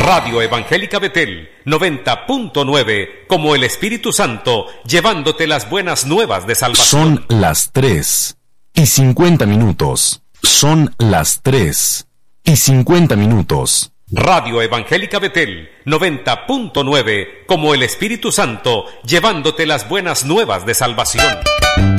Radio Evangélica Betel 90.9, como el Espíritu Santo, llevándote las buenas nuevas de salvación. Son las 3:50. Son las 3:50. Radio Evangélica Betel 90.9, como el Espíritu Santo, llevándote las buenas nuevas de salvación.